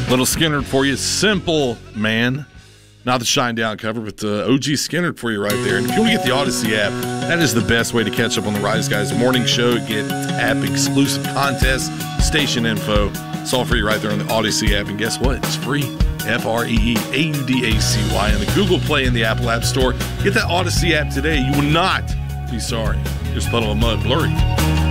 Little Skynyrd for you. Simple, man. Not the Shine Down cover, but the OG Skynyrd for you right there. And if you want to get the Odyssey app, that is the best way to catch up on the Rise Guys morning show. Get app exclusive contests, station info. It's all for you right there on the Odyssey app. And guess what? It's free. FREEAUDACY in the Google Play and the Apple App Store. Get that Odyssey app today. You will not be sorry. Here's Puddle of Mud, Blurry.